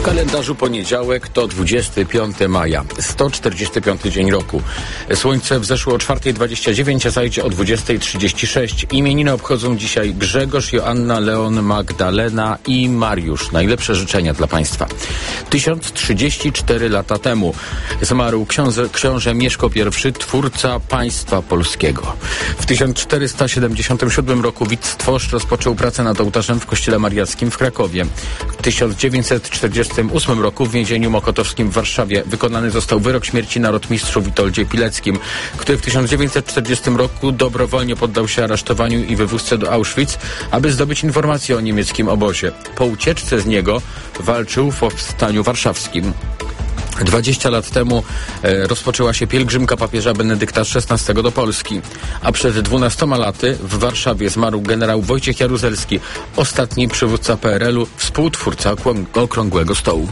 W kalendarzu poniedziałek to 25 maja, 145 dzień roku. Słońce wzeszło o 4:29, a zajdzie o 20:36. Imieniny obchodzą dzisiaj Grzegorz, Joanna, Leon, Magdalena i Mariusz. Najlepsze życzenia dla Państwa. 1034 lata temu zmarł książę Mieszko I, twórca państwa polskiego. W 1477 roku Wittfrost rozpoczął pracę nad ołtarzem w kościele mariackim w Krakowie. W 1948 roku w więzieniu mokotowskim w Warszawie wykonany został wyrok śmierci na rotmistrzu Witoldzie Pileckim, który w 1940 roku dobrowolnie poddał się aresztowaniu i wywózce do Auschwitz, aby zdobyć informacje o niemieckim obozie. Po ucieczce z niego walczył w powstaniu warszawskim. 20 lat temu rozpoczęła się pielgrzymka papieża Benedykta XVI do Polski, a przed 12 laty w Warszawie zmarł generał Wojciech Jaruzelski, ostatni przywódca PRL-u, współtwórca Okrągłego Stołu.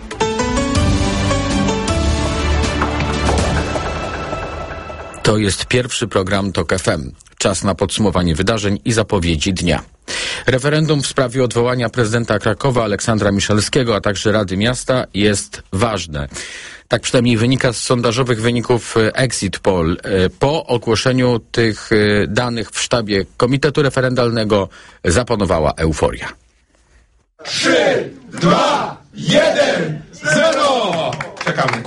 To jest pierwszy program TOK FM. Czas na podsumowanie wydarzeń i zapowiedzi dnia. Referendum w sprawie odwołania prezydenta Krakowa Aleksandra Miszalskiego, a także Rady Miasta jest ważne. Tak przynajmniej wynika z sondażowych wyników Exit Poll. Po ogłoszeniu tych danych w sztabie Komitetu Referendalnego zapanowała euforia. 3, 2, 1, 0! Czekamy.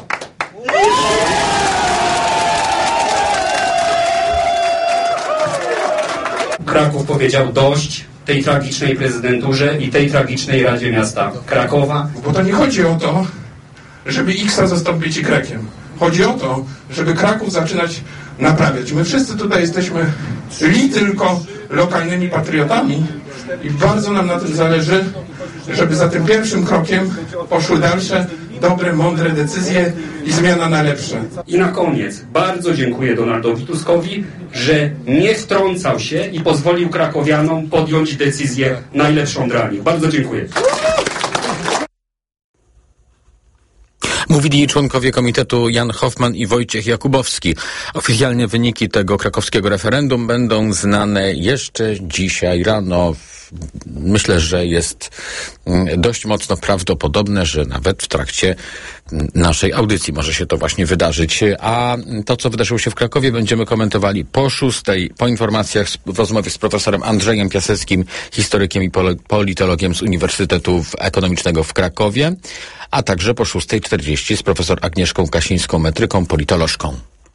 Kraków powiedział dość tej tragicznej prezydenturze i tej tragicznej Radzie Miasta Krakowa. Bo to nie chodzi o to, żeby X-a zastąpić Y-kiem. Chodzi o to, żeby Kraków zaczynać naprawiać. My wszyscy tutaj jesteśmy tylko lokalnymi patriotami i bardzo nam na tym zależy, żeby za tym pierwszym krokiem poszły dalsze, dobre, mądre decyzje i zmiana na lepsze. I na koniec bardzo dziękuję Donaldowi Tuskowi, że nie wtrącał się i pozwolił krakowianom podjąć decyzję najlepszą dla nich. Bardzo dziękuję. Mówili członkowie komitetu Jan Hoffman i Wojciech Jakubowski. Oficjalne wyniki tego krakowskiego referendum będą znane jeszcze dzisiaj rano. Myślę, że jest dość mocno prawdopodobne, że nawet w trakcie naszej audycji może się to właśnie wydarzyć. A to, co wydarzyło się w Krakowie, będziemy komentowali po 6:00, po informacjach w rozmowie z profesorem Andrzejem Piaseckim, historykiem i politologiem z Uniwersytetu Ekonomicznego w Krakowie, a także po 6:40 z profesor Agnieszką Kasińską, metryką, politolożką.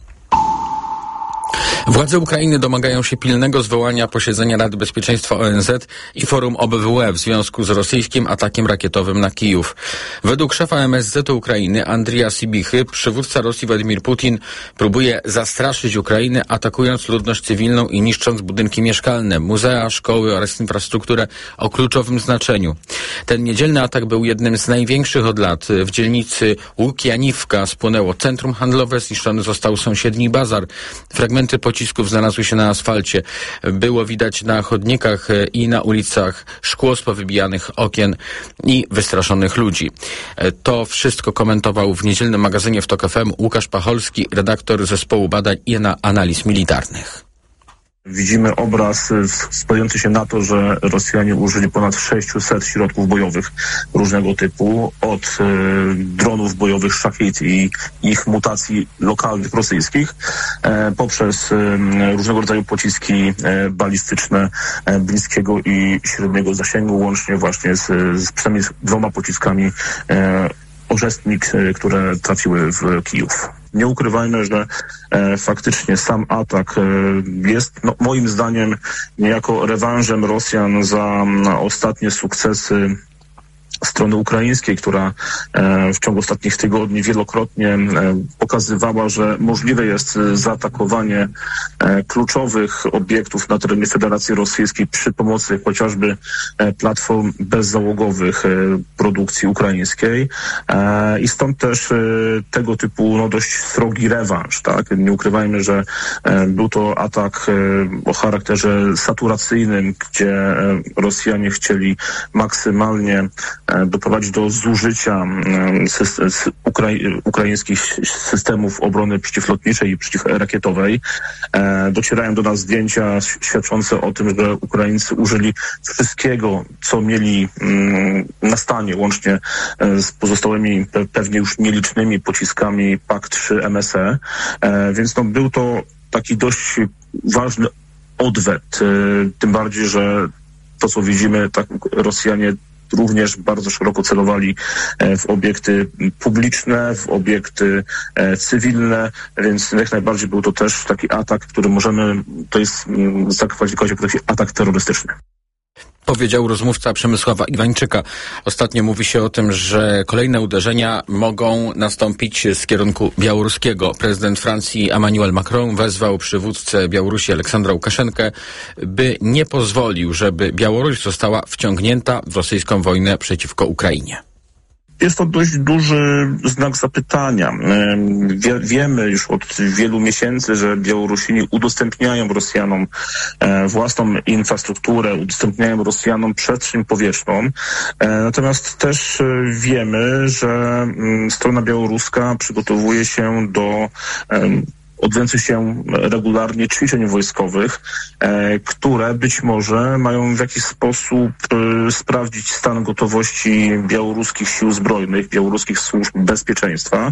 Władze Ukrainy domagają się pilnego zwołania posiedzenia Rady Bezpieczeństwa ONZ i Forum OBWE w związku z rosyjskim atakiem rakietowym na Kijów. Według szefa MSZ Ukrainy Andrija Sibichy przywódca Rosji Władimir Putin próbuje zastraszyć Ukrainę, atakując ludność cywilną i niszcząc budynki mieszkalne, muzea, szkoły oraz infrastrukturę o kluczowym znaczeniu. Ten niedzielny atak był jednym z największych od lat. W dzielnicy Łukianiwka spłonęło centrum handlowe, zniszczony został sąsiedni bazar. Fragmenty pocisków znalazły się na asfalcie. Było widać na chodnikach i na ulicach szkło z powybijanych okien i wystraszonych ludzi. To wszystko komentował w niedzielnym magazynie w TOK FM Łukasz Pacholski, redaktor zespołu badań i analiz militarnych. Widzimy obraz składający się na to, że Rosjanie użyli ponad 600 środków bojowych różnego typu, od dronów bojowych Szachid i ich mutacji lokalnych rosyjskich, poprzez różnego rodzaju pociski balistyczne bliskiego i średniego zasięgu, łącznie właśnie z przynajmniej 2 pociskami Orzestnik, które trafiły w Kijów. Nie ukrywajmy, że faktycznie sam atak jest moim zdaniem niejako rewanżem Rosjan za ostatnie sukcesy strony ukraińskiej, która w ciągu ostatnich tygodni wielokrotnie pokazywała, że możliwe jest zaatakowanie kluczowych obiektów na terenie Federacji Rosyjskiej przy pomocy chociażby platform bezzałogowych produkcji ukraińskiej. I stąd też tego typu dość srogi rewanż, tak? Nie ukrywajmy, że był to atak o charakterze saturacyjnym, gdzie Rosjanie chcieli maksymalnie doprowadzić do zużycia ukraińskich systemów obrony przeciwlotniczej i przeciwrakietowej. Docierają do nas zdjęcia świadczące o tym, że Ukraińcy użyli wszystkiego, co mieli na stanie, łącznie z pozostałymi pewnie już nielicznymi pociskami PAK-3 MSE. Więc był to taki dość ważny odwet. Tym bardziej, że to, co widzimy, tak Rosjanie również bardzo szeroko celowali w obiekty publiczne, w obiekty cywilne, więc jak najbardziej był to też taki atak, który możemy, to jest zakwalifikować jako taki atak terrorystyczny. Powiedział rozmówca Przemysława Iwańczyka. Ostatnio mówi się o tym, że kolejne uderzenia mogą nastąpić z kierunku białoruskiego. Prezydent Francji Emmanuel Macron wezwał przywódcę Białorusi Aleksandra Łukaszenkę, by nie pozwolił, żeby Białoruś została wciągnięta w rosyjską wojnę przeciwko Ukrainie. Jest to dość duży znak zapytania. Wiemy już od wielu miesięcy, że Białorusini udostępniają Rosjanom własną infrastrukturę, udostępniają Rosjanom przestrzeń powietrzną. Natomiast też wiemy, że strona białoruska przygotowuje się do odbywających się regularnie ćwiczeń wojskowych, które być może mają w jakiś sposób sprawdzić stan gotowości białoruskich sił zbrojnych, białoruskich służb bezpieczeństwa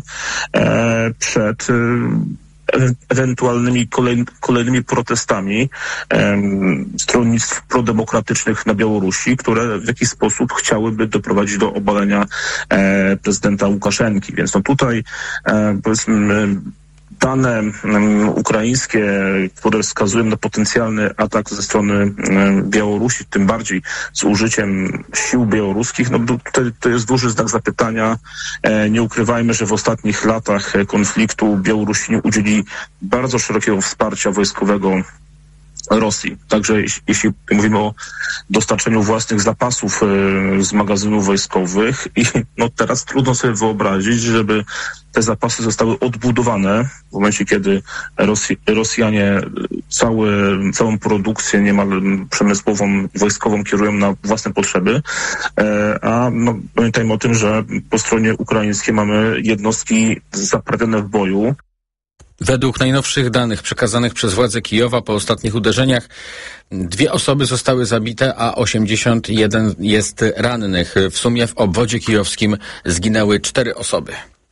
przed ewentualnymi kolejnymi protestami stronnictw prodemokratycznych na Białorusi, które w jakiś sposób chciałyby doprowadzić do obalenia prezydenta Łukaszenki. Więc tutaj powiedzmy dane ukraińskie, które wskazują na potencjalny atak ze strony Białorusi, tym bardziej z użyciem sił białoruskich, tutaj to jest duży znak zapytania. Nie ukrywajmy, że w ostatnich latach konfliktu Białorusini udzielili bardzo szerokiego wsparcia wojskowego Rosji. Także jeśli mówimy o dostarczeniu własnych zapasów z magazynów wojskowych i teraz trudno sobie wyobrazić, żeby te zapasy zostały odbudowane w momencie, kiedy Rosjanie całą produkcję niemal przemysłową, wojskową kierują na własne potrzeby, a pamiętajmy o tym, że po stronie ukraińskiej mamy jednostki zaprawione w boju. Według najnowszych danych przekazanych przez władze Kijowa po ostatnich uderzeniach 2 osoby zostały zabite, a 81 jest rannych. W sumie w obwodzie kijowskim zginęły 4 osoby.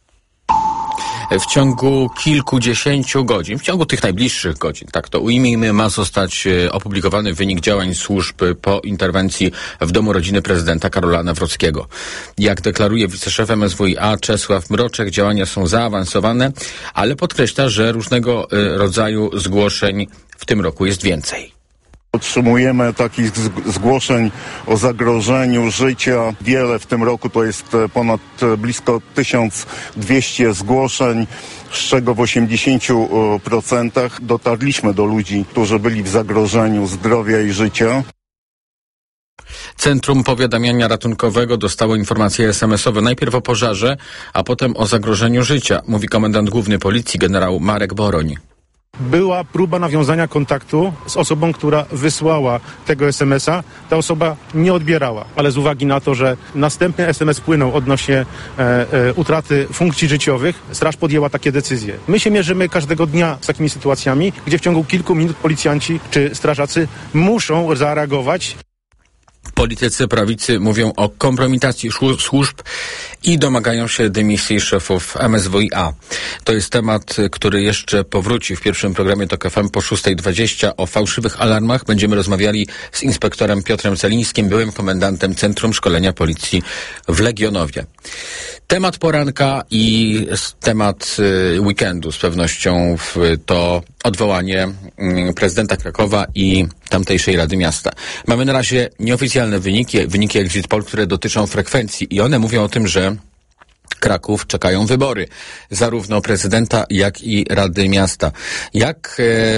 W ciągu kilkudziesięciu godzin, w ciągu tych najbliższych godzin, tak to ujmijmy, ma zostać opublikowany wynik działań służb po interwencji w domu rodziny prezydenta Karola Nawrockiego. Jak deklaruje wiceszef MSWiA Czesław Mroczek, działania są zaawansowane, ale podkreśla, że różnego rodzaju zgłoszeń w tym roku jest więcej. Otrzymujemy takich zgłoszeń o zagrożeniu życia wiele. W tym roku to jest ponad blisko 1200 zgłoszeń, z czego w 80% dotarliśmy do ludzi, którzy byli w zagrożeniu zdrowia i życia. Centrum Powiadamiania Ratunkowego dostało informacje SMS-owe najpierw o pożarze, a potem o zagrożeniu życia, mówi komendant główny policji generał Marek Boroń. Była próba nawiązania kontaktu z osobą, która wysłała tego SMS-a. Ta osoba nie odbierała, ale z uwagi na to, że następny SMS płynął odnośnie utraty funkcji życiowych, straż podjęła takie decyzje. My się mierzymy każdego dnia z takimi sytuacjami, gdzie w ciągu kilku minut policjanci czy strażacy muszą zareagować. Politycy prawicy mówią o kompromitacji służb i domagają się dymisji szefów MSWiA. To jest temat, który jeszcze powróci w pierwszym programie TOK FM po 6:20. O fałszywych alarmach będziemy rozmawiali z inspektorem Piotrem Celińskim, byłym komendantem Centrum Szkolenia Policji w Legionowie. Temat poranka i temat weekendu z pewnością to odwołanie prezydenta Krakowa i tamtejszej Rady Miasta. Mamy na razie nieoficjalne wyniki Exit Poll, które dotyczą frekwencji i one mówią o tym, że Kraków czekają wybory, zarówno prezydenta, jak i Rady Miasta. Jak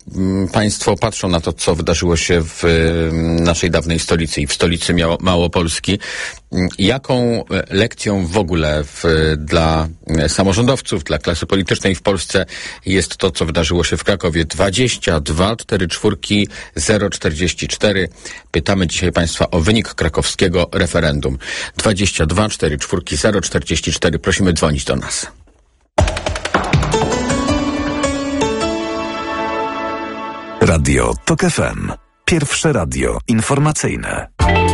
państwo patrzą na to, co wydarzyło się w naszej dawnej stolicy i w stolicy Małopolski, jaką lekcją w ogóle dla samorządowców, dla klasy politycznej w Polsce jest to, co wydarzyło się w Krakowie? 22 44 044. Pytamy dzisiaj państwa o wynik krakowskiego referendum. 22 44 044. Prosimy dzwonić do nas. Radio TOK FM. Pierwsze radio informacyjne.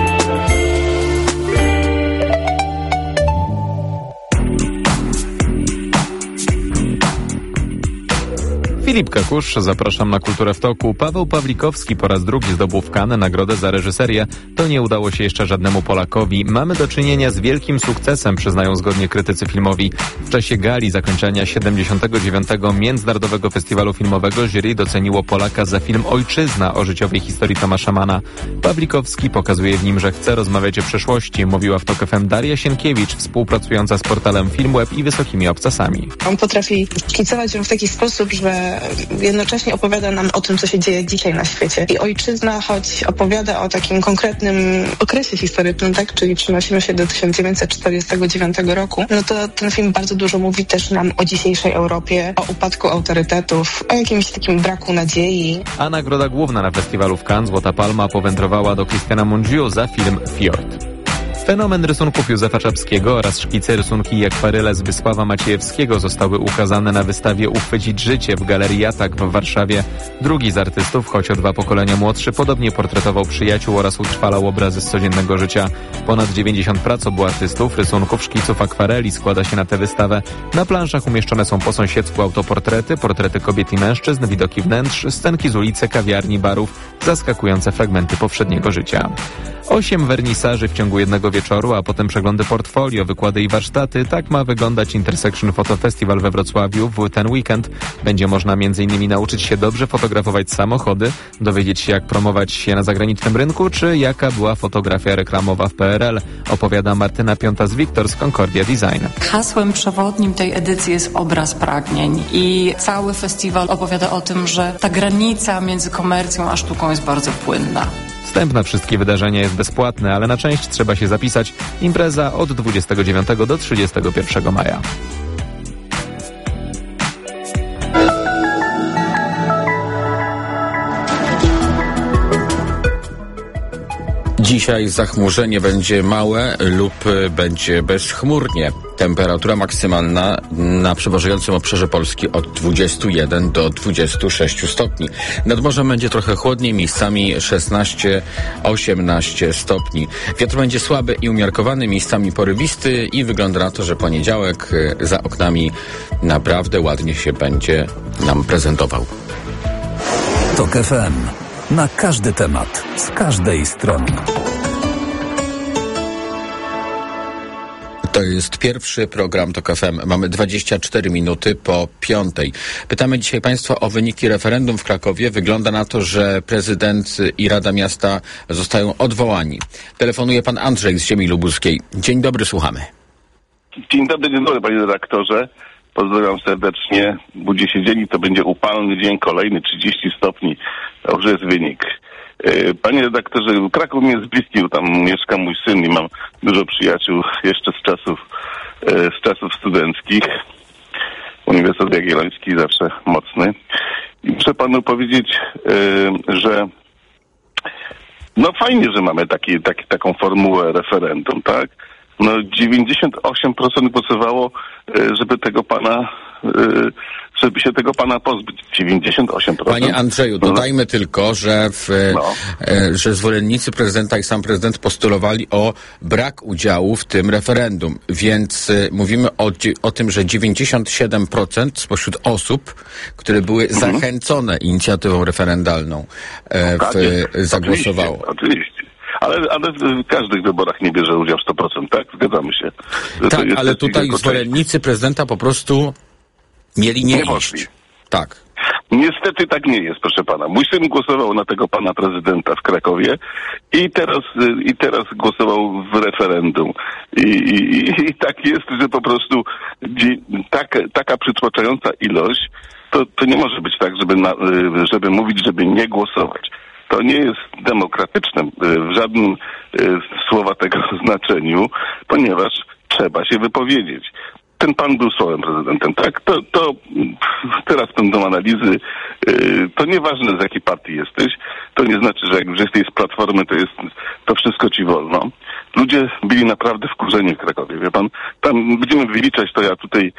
Filip Kakusz, zapraszam na Kulturę w Toku. Paweł Pawlikowski po raz drugi zdobył w Cannes nagrodę za reżyserię. To nie udało się jeszcze żadnemu Polakowi. Mamy do czynienia z wielkim sukcesem, przyznają zgodnie krytycy filmowi. W czasie gali zakończenia 79. Międzynarodowego Festiwalu Filmowego jury doceniło Polaka za film Ojczyzna o życiowej historii Tomasza Manna. Pawlikowski pokazuje w nim, że chce rozmawiać o przeszłości, mówiła w TOK FM Daria Sienkiewicz, współpracująca z portalem Filmweb i Wysokimi Obcasami. On potrafi szkicować ją w taki sposób, że jednocześnie opowiada nam o tym, co się dzieje dzisiaj na świecie. I Ojczyzna, choć opowiada o takim konkretnym okresie historycznym, tak, czyli przenosimy się do 1949 roku, no to ten film bardzo dużo mówi też nam o dzisiejszej Europie, o upadku autorytetów, o jakimś takim braku nadziei. A nagroda główna na festiwalu w Cannes, Złota Palma, powędrowała do Christiana Mungiu za film Fjord. Fenomen rysunków Józefa Czapskiego oraz szkice rysunki i akwarele z Wysława Maciejewskiego zostały ukazane na wystawie Uchwycić życie w Galerii Atak w Warszawie. Drugi z artystów, choć o 2 pokolenia młodszy, podobnie portretował przyjaciół oraz utrwalał obrazy z codziennego życia. Ponad 90 prac obu artystów, rysunków, szkiców, akwareli składa się na tę wystawę. Na planszach umieszczone są po sąsiedztwu autoportrety, portrety kobiet i mężczyzn, widoki wnętrz, scenki z ulicy, kawiarni, barów, zaskakujące fragmenty powszedniego życia. 8 wernisaży w ciągu jednego wieczoru, a potem przeglądy portfolio, wykłady i warsztaty. Tak ma wyglądać Intersection Photo Festival we Wrocławiu w ten weekend. Będzie można m.in. nauczyć się dobrze fotografować samochody, dowiedzieć się, jak promować się na zagranicznym rynku, czy jaka była fotografia reklamowa w PRL, opowiada Martyna Piąta z Wiktor z Concordia Design. Hasłem przewodnim tej edycji jest obraz pragnień i cały festiwal opowiada o tym, że ta granica między komercją a sztuką jest bardzo płynna. Wstęp na wszystkie wydarzenia jest bezpłatny, ale na część trzeba się zapisać. Impreza od 29 do 31 maja. Dzisiaj zachmurzenie będzie małe lub będzie bezchmurnie. Temperatura maksymalna na przeważającym obszarze Polski od 21 do 26 stopni. Nad morzem będzie trochę chłodniej, miejscami 16-18 stopni. Wiatr będzie słaby i umiarkowany, miejscami porywisty i wygląda na to, że poniedziałek za oknami naprawdę ładnie się będzie nam prezentował. TOK FM. Na każdy temat, z każdej strony. To jest pierwszy program TOK FM. Mamy 24 minuty po 5:00. Pytamy dzisiaj państwa o wyniki referendum w Krakowie. Wygląda na to, że prezydent i Rada Miasta zostają odwołani. Telefonuje pan Andrzej z ziemi lubuskiej. Dzień dobry, słuchamy. Dzień dobry, panie redaktorze. Pozdrawiam serdecznie. Budzi się dzień i to będzie upalny dzień, kolejny 30 stopni. To już jest wynik. Panie redaktorze, Kraków mnie zbliskił, tam mieszka mój syn i mam dużo przyjaciół jeszcze z czasów studenckich. Uniwersytet Jagielloński zawsze mocny. I muszę panu powiedzieć, że no fajnie, że mamy taką formułę referendum, tak? No 98% głosowało, żeby się tego pana pozbyć. 98%. Panie Andrzeju, dodajmy tylko, że zwolennicy prezydenta i sam prezydent postulowali o brak udziału w tym referendum. Więc mówimy o tym, że 97% spośród osób, które były zachęcone inicjatywą referendalną, zagłosowało. Oczywiście. Ale w każdych wyborach nie bierze udział 100%, tak? Zgadzamy się. Tak, ale tutaj zwolennicy prezydenta po prostu mieli nie iść. Tak. Niestety tak nie jest, proszę pana. Mój syn głosował na tego pana prezydenta w Krakowie i teraz głosował w referendum. I tak jest, że po prostu taka przytłaczająca ilość, to nie może być tak, żeby mówić, żeby nie głosować. To nie jest demokratyczne w żadnym słowa tego znaczeniu, ponieważ trzeba się wypowiedzieć. Ten pan był słowem prezydentem, tak? To teraz będą analizy. To nieważne, z jakiej partii jesteś. To nie znaczy, że jak już jesteś z Platformy, to wszystko ci wolno. Ludzie byli naprawdę wkurzeni w Krakowie, wie pan? Tam będziemy wyliczać, to ja tutaj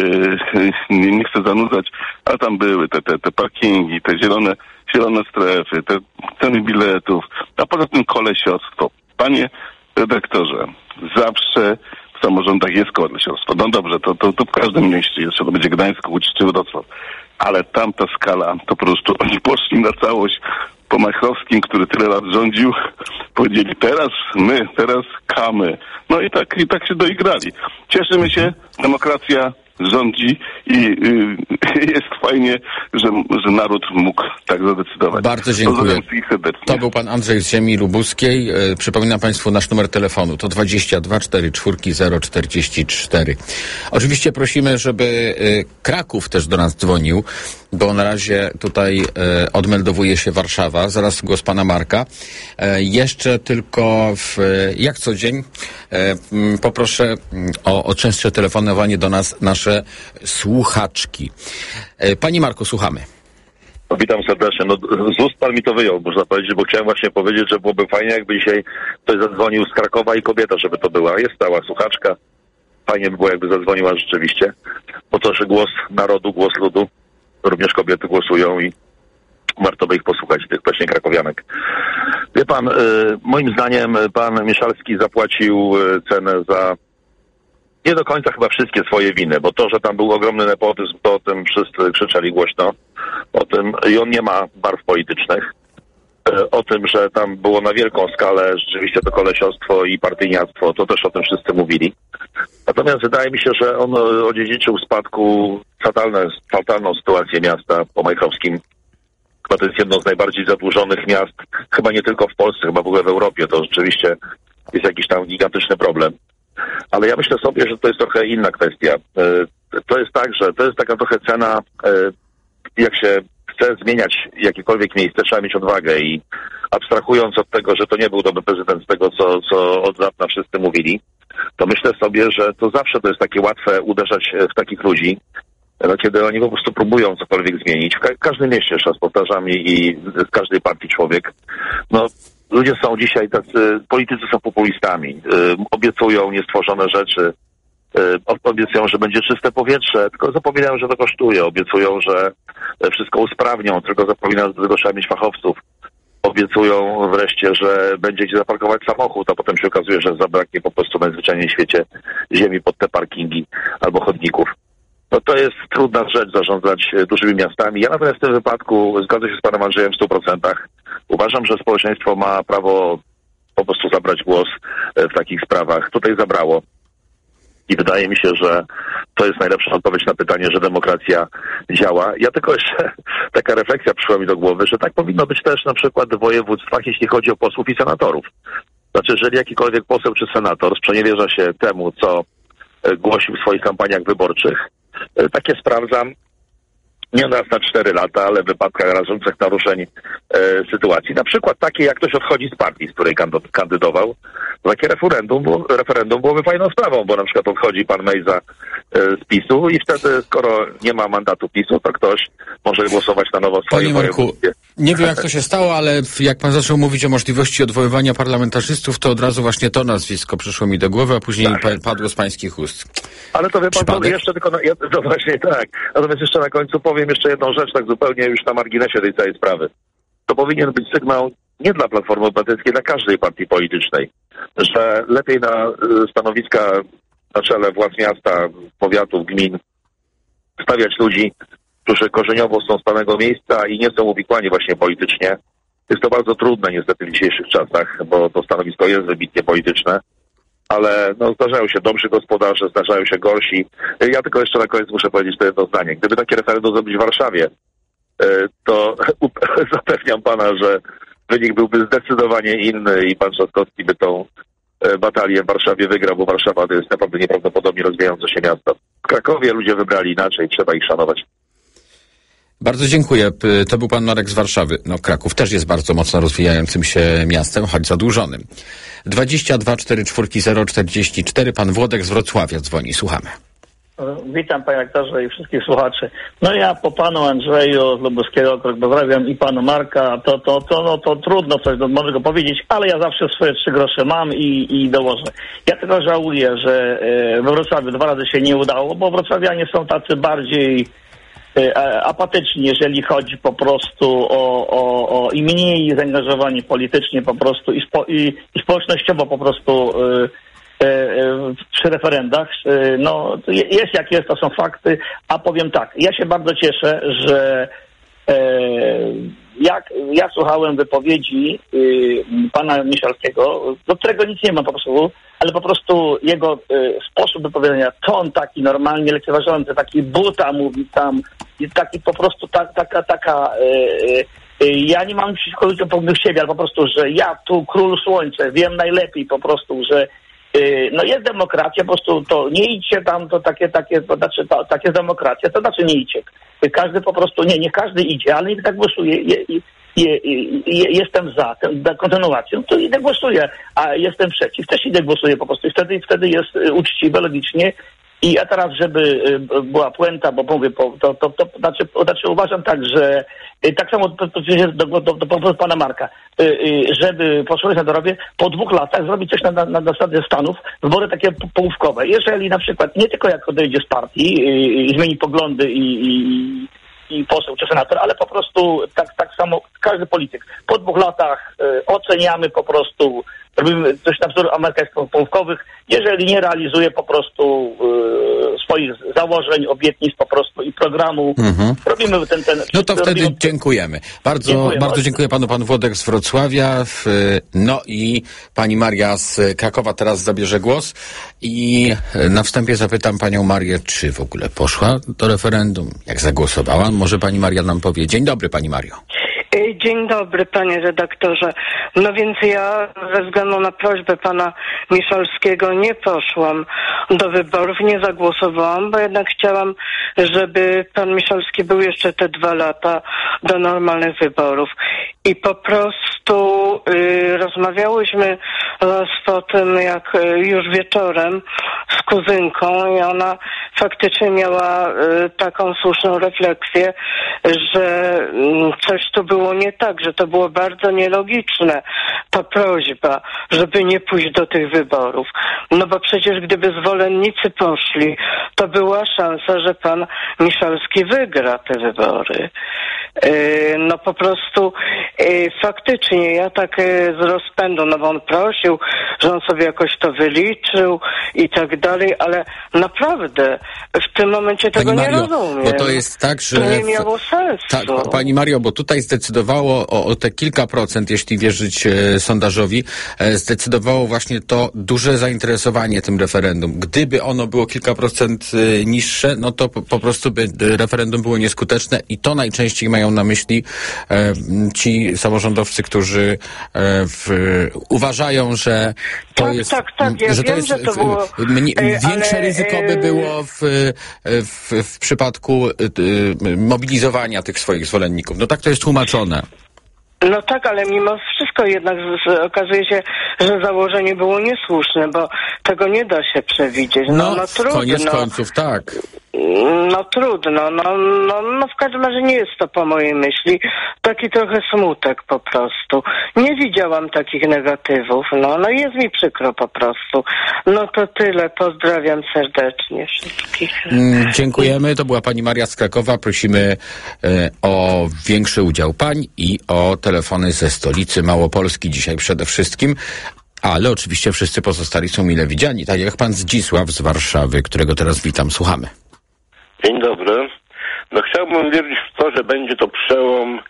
nie chcę zanudzać, ale tam były te parkingi, te zielone strefy, te ceny biletów, a poza tym kolesiostwo. Panie redaktorze, zawsze w samorządach jest kolesiostwo. No dobrze, to w każdym mieście jest, czy to będzie Gdańsk, Łódź czy Wrocław. Ale tamta skala, to po prostu oni poszli na całość po Majchrowskim, który tyle lat rządził, powiedzieli teraz kamy. No i tak się doigrali. Cieszymy się, demokracja rządzi i jest fajnie, że naród mógł tak zadecydować. Bardzo dziękuję. Serdecznie. To był pan Andrzej z ziemi lubuskiej. Przypominam państwu nasz numer telefonu. To 22 44 044. Oczywiście prosimy, żeby Kraków też do nas dzwonił, bo na razie tutaj odmeldowuje się Warszawa. Zaraz głos pana Marka. Jeszcze tylko jak co dzień poproszę o częstsze telefonowanie do nas nasze słuchaczki. Pani Marku, słuchamy. Witam serdecznie. Z ust pan mi to wyjął, można powiedzieć, bo chciałem właśnie powiedzieć, że byłoby fajnie, jakby dzisiaj ktoś zadzwonił z Krakowa i kobieta, żeby to była. Jest stała słuchaczka. Fajnie by było, jakby zadzwoniła rzeczywiście. Bo to, że głos narodu, głos ludu, również kobiety głosują i warto by ich posłuchać, tych właśnie krakowianek. Wie pan, moim zdaniem pan Mieszalski zapłacił cenę za nie do końca chyba wszystkie swoje winy, bo to, że tam był ogromny nepotyzm, to o tym wszyscy krzyczeli głośno. O tym, i on nie ma barw politycznych. O tym, że tam było na wielką skalę rzeczywiście to kolesiostwo i partyjniactwo, to też o tym wszyscy mówili. Natomiast wydaje mi się, że on odziedziczył w spadku fatalną sytuację miasta po Majchrowskim. Chyba to jest jedno z najbardziej zadłużonych miast, chyba nie tylko w Polsce, chyba w ogóle w Europie. To rzeczywiście jest jakiś tam gigantyczny problem. Ale ja myślę sobie, że to jest trochę inna kwestia. To jest tak, że to jest taka trochę cena, jak się chce zmieniać jakiekolwiek miejsce, trzeba mieć odwagę i abstrahując od tego, że to nie był dobry prezydent z tego, co od dawna wszyscy mówili, to myślę sobie, że to zawsze to jest takie łatwe uderzać w takich ludzi, kiedy oni po prostu próbują cokolwiek zmienić. W każdym mieście, jeszcze raz powtarzam, i z każdej partii człowiek. Ludzie są dzisiaj tacy, politycy są populistami, obiecują niestworzone rzeczy, obiecują, że będzie czyste powietrze, tylko zapominają, że to kosztuje, obiecują, że wszystko usprawnią, tylko zapominają, że do tego trzeba mieć fachowców. Obiecują wreszcie, że będzie gdzie zaparkować samochód, a potem się okazuje, że zabraknie po prostu najzwyczajniej w świecie ziemi pod te parkingi albo chodników. To jest trudna rzecz zarządzać dużymi miastami. Ja natomiast w tym wypadku zgadzam się z panem Andrzejem w 100%. Uważam, że społeczeństwo ma prawo po prostu zabrać głos w takich sprawach. Tutaj zabrało. I wydaje mi się, że to jest najlepsza odpowiedź na pytanie, że demokracja działa. Ja tylko jeszcze taka refleksja przyszła mi do głowy, że tak powinno być też na przykład w województwach, jeśli chodzi o posłów i senatorów. Znaczy, jeżeli jakikolwiek poseł czy senator sprzeniewierza się temu, co głosił w swoich kampaniach wyborczych, takie sprawdzam nie raz na 4 lata, ale w wypadkach rażących naruszeń sytuacji. Na przykład takie, jak ktoś odchodzi z partii, z której kandydował, takie referendum byłoby fajną sprawą, bo na przykład odchodzi pan Mejza z PiS-u i wtedy, skoro nie ma mandatu PiS-u, to ktoś może głosować na nowo w swoim województwie. Nie wiem, jak to się stało, ale jak pan zaczął mówić o możliwości odwoływania parlamentarzystów, to od razu właśnie to nazwisko przyszło mi do głowy, a później padło z pańskich ust. Ale to wie pan, to jeszcze tylko, to właśnie tak. Natomiast jeszcze na końcu powiem jeszcze jedną rzecz, tak zupełnie już na marginesie tej całej sprawy. To powinien być sygnał nie dla Platformy Obywatelskiej, dla każdej partii politycznej, że lepiej na stanowiska na czele władz miasta, powiatów, gmin stawiać ludzi, którzy korzeniowo są z danego miejsca i nie są uwikłani właśnie politycznie. Jest to bardzo trudne niestety w dzisiejszych czasach, bo to stanowisko jest wybitnie polityczne, ale zdarzają się dobrzy gospodarze, zdarzają się gorsi. Ja tylko jeszcze na koniec muszę powiedzieć to jedno zdanie. Gdyby takie referendum zrobić w Warszawie, to zapewniam pana, że wynik byłby zdecydowanie inny i pan Trzaskowski by tą batalię w Warszawie wygrał, bo Warszawa to jest naprawdę nieprawdopodobnie rozwijające się miasto. W Krakowie ludzie wybrali inaczej, trzeba ich szanować. Bardzo dziękuję. To był pan Marek z Warszawy. No, Kraków też jest bardzo mocno rozwijającym się miastem, choć zadłużonym. 22 44 044. Pan Włodek z Wrocławia dzwoni. Słuchamy. Witam panie aktorze i wszystkich słuchaczy. No ja po panu Andrzeju z Lubuskiego okręgu pozdrawiam i panu Marka, to trudno coś mądrego powiedzieć, ale ja zawsze swoje 3 grosze mam i dołożę. Ja tylko żałuję, że we Wrocławiu 2 razy się nie udało, bo wrocławianie są tacy bardziej apatyczni, jeżeli chodzi po prostu o i mniej zaangażowani politycznie po prostu i społecznościowo po prostu przy referendach. No jest jak jest, to są fakty, a powiem tak, ja się bardzo cieszę, że jak ja słuchałem wypowiedzi pana Miszalskiego, do którego nic nie ma po prostu, ale po prostu jego sposób wypowiadania, ton taki normalnie lekceważący, taki buta mówi tam, taki po prostu taka ja nie mam przeciwko ludziom pewnych siebie, ale po prostu, że ja tu król słońce, wiem najlepiej po prostu, że no jest demokracja, po prostu to nie idźcie tam, to takie, to znaczy takie demokracja, to znaczy nie idźcie. Każdy po prostu, nie każdy idzie, ale niech tak głosuje. Jestem za kontynuacją, to idę głosuję, a jestem przeciw, też idę głosuję po prostu. I wtedy jest uczciwe, logicznie. I a teraz, żeby była puenta, bo mówię, to znaczy uważam tak, że tak samo do pana Marka, żeby posłowie senatorowie po 2 latach zrobić coś na zasadzie Stanów, wybory takie połówkowe. Jeżeli na przykład nie tylko jak odejdzie z partii i zmieni poglądy i poseł czy senator, ale po prostu tak samo każdy polityk. Po 2 latach oceniamy po prostu, robimy coś na wzór amerykańsko-połówkowych, jeżeli nie realizuje po prostu swoich założeń, obietnic po prostu i programu. Robimy ten... No to wtedy dziękujemy. Bardzo dziękuję panu, pan Włodek z Wrocławia. No i pani Maria z Krakowa teraz zabierze głos. I na wstępie zapytam panią Marię, czy w ogóle poszła do referendum? Jak zagłosowała? Może pani Maria nam powie. Dzień dobry, pani Mario. Dzień dobry, panie redaktorze. No więc ja ze względu na prośbę pana Miszalskiego nie poszłam do wyborów, nie zagłosowałam, bo jednak chciałam, żeby pan Miszalski był jeszcze te 2 lata do normalnych wyborów. I po prostu rozmawiałyśmy po tym, jak już wieczorem z kuzynką i ona faktycznie miała taką słuszną refleksję, że coś tu było nie tak, że to było bardzo nielogiczne, ta prośba, żeby nie pójść do tych wyborów. No bo przecież gdyby zwolennicy poszli, to była szansa, że pan Miszalski wygra te wybory. No po prostu faktycznie ja tak z rozpędu, no bo on prosił, że on sobie jakoś to wyliczył i tak dalej, ale naprawdę w tym momencie tego nie rozumiem. Bo to jest tak, że... To nie miało sensu. Tak, pani Mario, bo tutaj zdecydowało o te kilka procent, jeśli wierzyć sondażowi, zdecydowało właśnie to duże zainteresowanie tym referendum. Gdyby ono było kilka procent niższe, no to po prostu by referendum było nieskuteczne i to najczęściej mają na myśli ci samorządowcy, którzy uważają, że to jest... Tak, ja wiem, że to było... Większe ryzyko by było w przypadku mobilizowania tych swoich zwolenników. No tak to jest tłumaczone. No tak, ale mimo wszystko jednak okazuje się, że założenie było niesłuszne, bo tego nie da się przewidzieć. No trudno. Koniec końców, tak. No trudno, no w każdym razie nie jest to po mojej myśli. Taki trochę smutek po prostu. Nie widziałam takich negatywów, no jest mi przykro po prostu. No to tyle, pozdrawiam serdecznie wszystkich. Dziękujemy, to była pani Maria z Krakowa. Prosimy o większy udział pań i o telefony ze stolicy Małopolski dzisiaj przede wszystkim. Ale oczywiście wszyscy pozostali są mile widziani, tak jak pan Zdzisław z Warszawy, którego teraz witam. Słuchamy. Dzień dobry. No chciałbym wierzyć w to, że będzie to przełom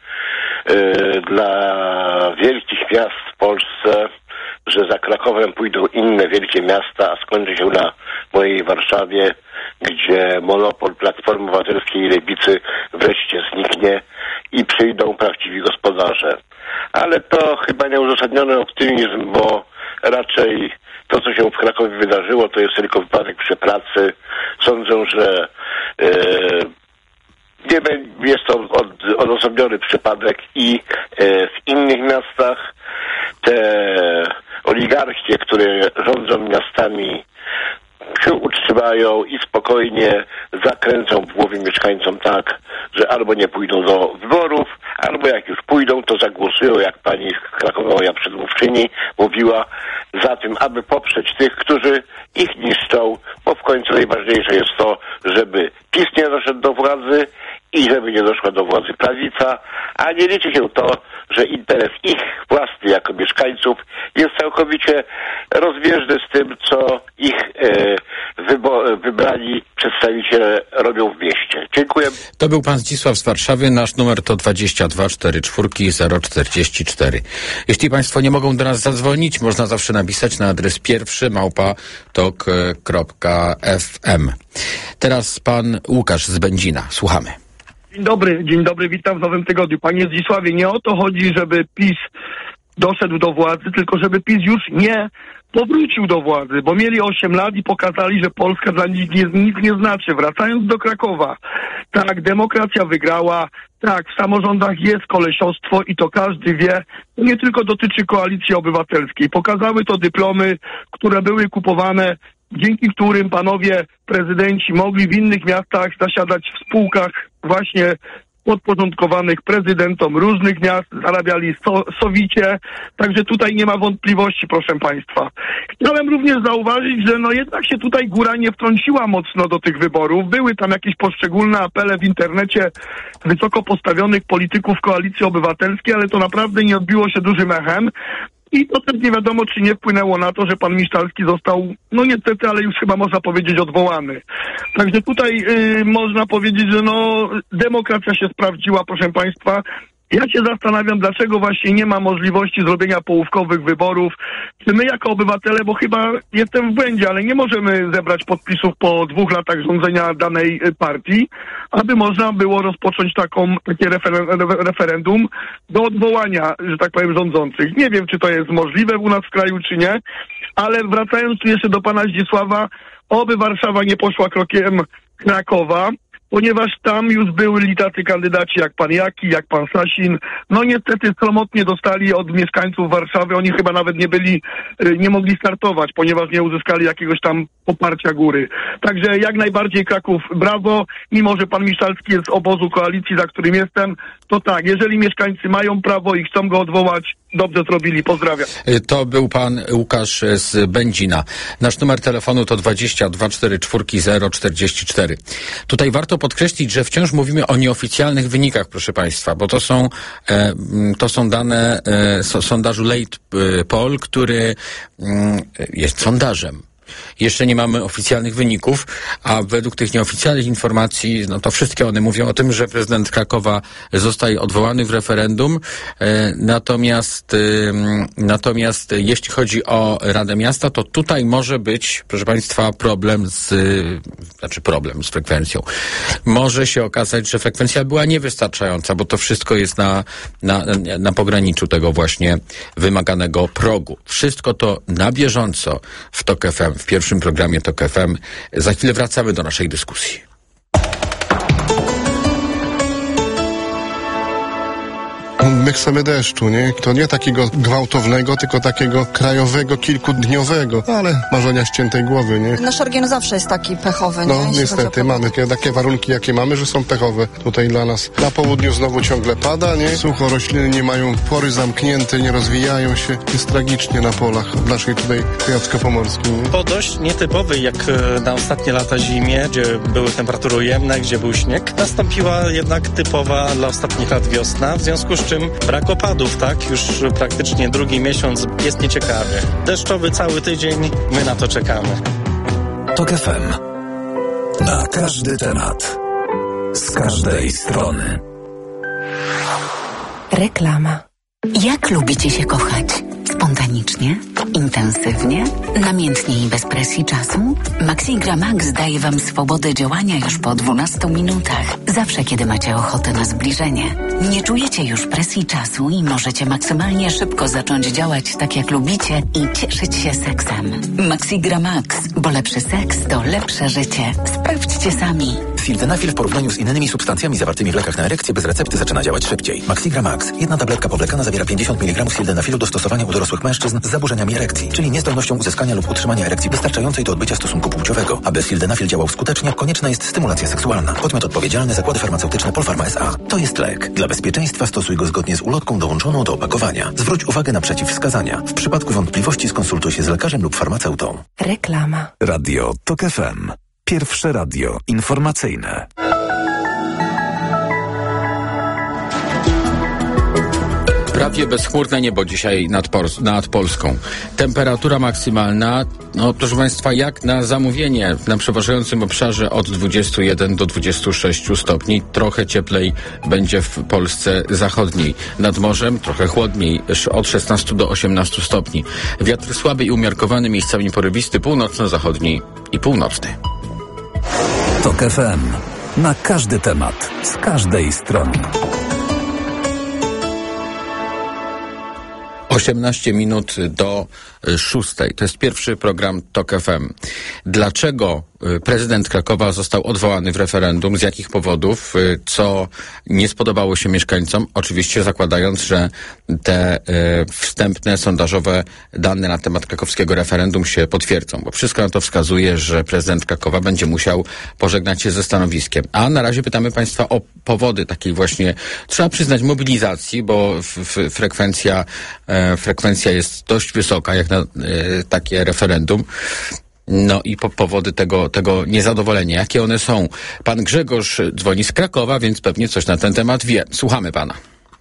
dla wielkich miast w Polsce, że za Krakowem pójdą inne wielkie miasta, a skończy się na mojej Warszawie, gdzie monopol Platformy Obywatelskiej i Lewicy wreszcie zniknie i przyjdą prawdziwi gospodarze. Ale to chyba nieuzasadniony optymizm, bo raczej to, co się w Krakowie wydarzyło, to jest tylko wypadek przepracy. Sądzę, że jest to odosobniony przypadek i w innych miastach te oligarchie, które rządzą miastami, się utrzymają i spokojnie zakręcą w głowie mieszkańcom tak, że albo nie pójdą do wyborów, albo jak już pójdą, to zagłosują, jak pani krakowa przedmówczyni mówiła, za tym, aby poprzeć tych, którzy ich niszczą, bo w końcu najważniejsze jest to, żeby PiS nie doszedł do władzy i żeby nie doszła do władzy prawica, a nie liczy się to, że interes ich własny jako mieszkańców jest całkowicie rozbieżny z tym, co ich wybrani przedstawiciele robią w mieście. Dziękuję. To był pan Zdzisław z Warszawy. Nasz numer to 22 44 044. Jeśli państwo nie mogą do nas zadzwonić, można zawsze napisać na adres pierwszy@tok.fm. Teraz pan Łukasz z Będzina. Słuchamy. Dzień dobry, witam w nowym tygodniu. Panie Zdzisławie, nie o to chodzi, żeby PiS doszedł do władzy, tylko żeby PiS już nie powrócił do władzy, bo mieli 8 lat i pokazali, że Polska dla nich nic nie znaczy. Wracając do Krakowa, tak, demokracja wygrała, tak, w samorządach jest kolesiostwo i to każdy wie, to nie tylko dotyczy Koalicji Obywatelskiej. Pokazały to dyplomy, które były kupowane, dzięki którym panowie prezydenci mogli w innych miastach zasiadać w spółkach właśnie podporządkowanych prezydentom różnych miast, zarabiali sowicie, także tutaj nie ma wątpliwości, proszę państwa. Chciałem również zauważyć, że jednak się tutaj góra nie wtrąciła mocno do tych wyborów. Były tam jakieś poszczególne apele w internecie wysoko postawionych polityków Koalicji Obywatelskiej, ale to naprawdę nie odbiło się dużym echem. I potem nie wiadomo, czy nie wpłynęło na to, że pan Misztalski został, niestety, ale już chyba można powiedzieć odwołany. Także tutaj można powiedzieć, że demokracja się sprawdziła, proszę państwa. Ja się zastanawiam, dlaczego właśnie nie ma możliwości zrobienia połówkowych wyborów. Czy my jako obywatele, bo chyba jestem w błędzie, ale nie możemy zebrać podpisów po 2 latach rządzenia danej partii, aby można było rozpocząć takie referendum do odwołania, że tak powiem, rządzących. Nie wiem, czy to jest możliwe u nas w kraju, czy nie, ale wracając tu jeszcze do pana Zdzisława, oby Warszawa nie poszła krokiem Krakowa, ponieważ tam już byli tacy kandydaci jak pan Jaki, jak pan Sasin. Niestety sromotnie dostali od mieszkańców Warszawy. Oni chyba nawet nie mogli startować, ponieważ nie uzyskali jakiegoś tam poparcia góry. Także jak najbardziej Kraków brawo, mimo że pan Misztalski jest z obozu koalicji, za którym jestem, to tak, jeżeli mieszkańcy mają prawo i chcą go odwołać, dobrze zrobili. Pozdrawiam. To był pan Łukasz z Będzina. Nasz numer telefonu to 22 44 044. Tutaj warto podkreślić, że wciąż mówimy o nieoficjalnych wynikach, proszę państwa, bo to są dane sondażu Late Poll, który jest sondażem. Jeszcze nie mamy oficjalnych wyników, a według tych nieoficjalnych informacji, to wszystkie one mówią o tym, że prezydent Krakowa zostaje odwołany w referendum. Natomiast jeśli chodzi o Radę Miasta, to tutaj może być, proszę państwa, problem z frekwencją. Może się okazać, że frekwencja była niewystarczająca, bo to wszystko jest na pograniczu tego właśnie wymaganego progu. Wszystko to na bieżąco w TOK FM, w pierwszym programie TOK FM. Za chwilę wracamy do naszej dyskusji. My chcemy deszczu, nie? To nie takiego gwałtownego, tylko takiego krajowego, kilkudniowego, ale marzenia ściętej głowy, nie? Nasz region zawsze jest taki pechowy, nie? Niestety, mamy takie warunki, jakie mamy, że są pechowe tutaj dla nas. Na południu znowu ciągle pada, nie? Sucho, rośliny nie mają pory zamknięte, nie rozwijają się. Jest tragicznie na polach w naszej tutaj Kujawsko-Pomorskiej, nie? Po dość nietypowej, jak na ostatnie lata zimie, gdzie były temperatury ujemne, gdzie był śnieg, nastąpiła jednak typowa dla ostatnich lat wiosna, w związku z czym brak opadów, tak? Już praktycznie drugi miesiąc jest nieciekawie. Deszczowy cały tydzień, my na to czekamy. TOK FM. Na każdy temat. Z każdej strony. Reklama. Jak lubicie się kochać? Spontanicznie? Intensywnie? Namiętnie i bez presji czasu? Maxigra Max daje Wam swobodę działania już po 12 minutach. Zawsze, kiedy macie ochotę na zbliżenie. Nie czujecie już presji czasu i możecie maksymalnie szybko zacząć działać tak, jak lubicie i cieszyć się seksem. Maxigra Max, bo lepszy seks to lepsze życie. Sprawdźcie sami. Sildenafil w porównaniu z innymi substancjami zawartymi w lekach na erekcję bez recepty zaczyna działać szybciej. Maxigra Max. Jedna tabletka powlekana zawiera 50 mg sildenafilu do stosowania u dorosłych mężczyzn z zaburzeniami erekcji, czyli niezdolnością uzyskania lub utrzymania erekcji wystarczającej do odbycia stosunku płciowego. Aby sildenafil działał skutecznie, konieczna jest stymulacja seksualna. Podmiot odpowiedzialny: Zakłady Farmaceutyczne Polpharma S.A. To jest lek. Dla bezpieczeństwa stosuj go zgodnie z ulotką dołączoną do opakowania. Zwróć uwagę na przeciwwskazania. W przypadku wątpliwości skonsultuj się z lekarzem lub farmaceutą. Reklama. Radio TOK FM. Pierwsze radio informacyjne. Prawie bezchmurne niebo dzisiaj nad Polską. Temperatura maksymalna, proszę Państwa, jak na zamówienie, na przeważającym obszarze od 21 do 26 stopni. Trochę cieplej będzie w Polsce zachodniej. Nad morzem trochę chłodniej, od 16 do 18 stopni. Wiatr słaby i umiarkowany, miejscami porybisty, północno-zachodni i północny. TOK FM. Na każdy temat, z każdej strony. 18 minut do 6. To jest pierwszy program TOK FM. Dlaczego prezydent Krakowa został odwołany w referendum? Z jakich powodów? Co nie spodobało się mieszkańcom? Oczywiście zakładając, że te wstępne sondażowe dane na temat krakowskiego referendum się potwierdzą, bo wszystko na to wskazuje, że prezydent Krakowa będzie musiał pożegnać się ze stanowiskiem. A na razie pytamy Państwa o powody takiej właśnie, trzeba przyznać, mobilizacji, bo frekwencja jest dość wysoka, jak na takie referendum. No i powody tego niezadowolenia. Jakie one są? Pan Grzegorz dzwoni z Krakowa, więc pewnie coś na ten temat wie. Słuchamy pana.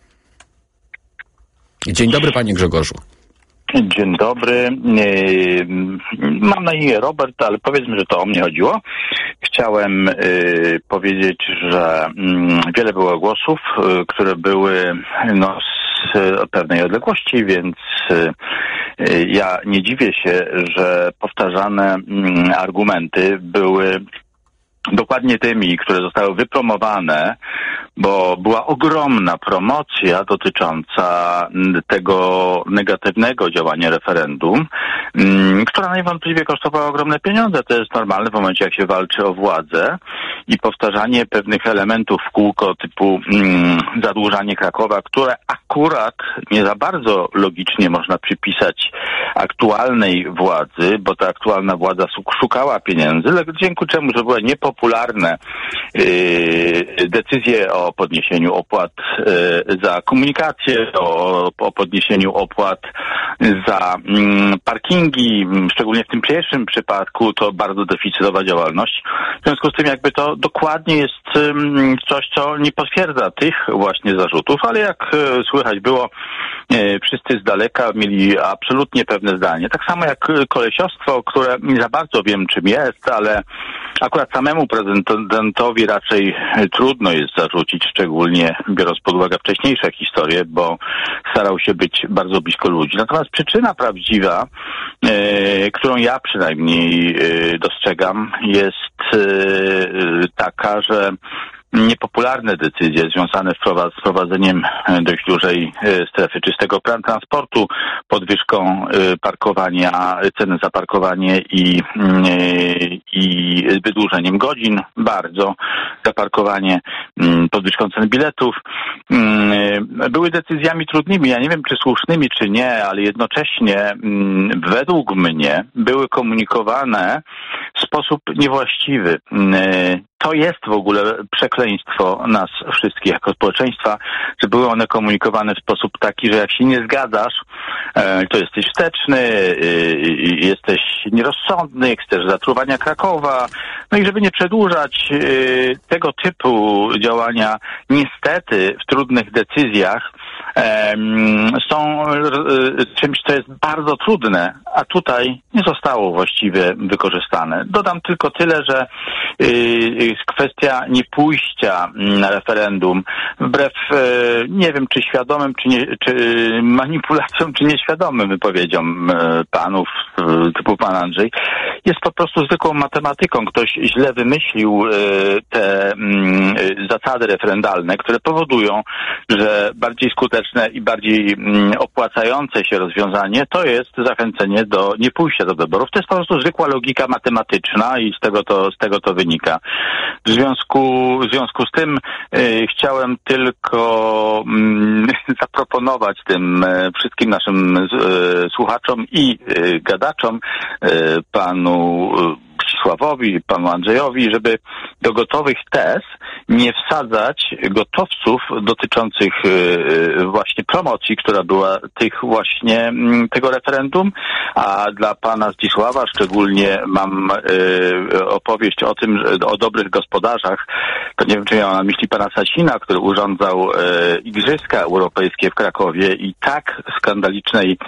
Dzień dobry, panie Grzegorzu. Dzień dobry. Mam na imię Robert, ale powiedzmy, że to o mnie chodziło. Chciałem powiedzieć, że wiele było głosów, które były z pewnej odległości, więc ja nie dziwię się, że powtarzane argumenty były dokładnie tymi, które zostały wypromowane, bo była ogromna promocja dotycząca tego negatywnego działania referendum, która najwątpliwie kosztowała ogromne pieniądze. To jest normalne w momencie, jak się walczy o władzę, i powtarzanie pewnych elementów w kółko typu zadłużanie Krakowa, które akurat nie za bardzo logicznie można przypisać aktualnej władzy, bo ta aktualna władza szukała pieniędzy, dzięki czemu, że były niepopularne decyzje o podniesieniu opłat za komunikację, o podniesieniu opłat za parkingi, szczególnie w tym pierwszym przypadku to bardzo deficytowa działalność. W związku z tym jakby to dokładnie jest coś, co nie potwierdza tych właśnie zarzutów, ale jak słychać było, wszyscy z daleka mieli absolutnie pewne zdanie. Tak samo jak kolesiostwo, które nie za bardzo wiem czym jest, ale akurat samemu prezydentowi raczej trudno jest zarzucić, szczególnie biorąc pod uwagę wcześniejsze historie, bo starał się być bardzo blisko ludzi. Natomiast przyczyna prawdziwa, którą ja przynajmniej dostrzegam, jest taka, że niepopularne decyzje związane z wprowadzeniem dość dużej strefy czystego transportu, podwyżką parkowania, ceny za parkowanie i wydłużeniem godzin bardzo za parkowanie, podwyżką cen biletów, były decyzjami trudnymi. Ja nie wiem, czy słusznymi, czy nie, ale jednocześnie według mnie były komunikowane w sposób niewłaściwy. To jest w ogóle przekleństwo nas wszystkich jako społeczeństwa, że były one komunikowane w sposób taki, że jak się nie zgadzasz, to jesteś wsteczny, jesteś nierozsądny, chcesz zatruwania Krakowa. No i żeby nie przedłużać tego typu działania, niestety w trudnych decyzjach są czymś, co jest bardzo trudne, a tutaj nie zostało właściwie wykorzystane. Dodam tylko tyle, że jest kwestia niepójścia na referendum. Wbrew, nie wiem, czy świadomym, czy manipulacją, czy nieświadomym wypowiedziom panów typu pan Andrzej, jest po prostu zwykłą matematyką. Ktoś źle wymyślił te zasady referendalne, które powodują, że bardziej skuteczne i bardziej opłacające się rozwiązanie to jest zachęcenie do niepójścia do wyborów. To jest po prostu zwykła logika matematyczna i z tego to wynika. W związku z tym chciałem tylko zaproponować tym wszystkim naszym słuchaczom i gadaczom, panu Zdzisławowi, panu Andrzejowi, żeby do gotowych tez nie wsadzać gotowców dotyczących właśnie promocji, która była tego referendum, a dla pana Zdzisława szczególnie mam opowieść o dobrych gospodarzach. To nie wiem, czy miał na myśli pana Sasina, który urządzał Igrzyska Europejskie w Krakowie i tak skandalicznej